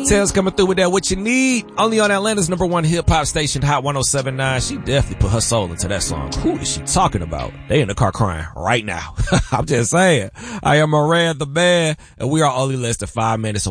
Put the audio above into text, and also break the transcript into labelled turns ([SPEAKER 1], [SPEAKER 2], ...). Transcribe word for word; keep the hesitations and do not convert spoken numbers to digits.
[SPEAKER 1] Tales coming through with that What You Need. Only on Atlanta's number one hip hop station, Hot one oh seven point nine. She definitely put her soul into that song. Who is she talking about? They in the car crying right now. I'm just saying. I am Moran the man, and we are only less than five minutes away.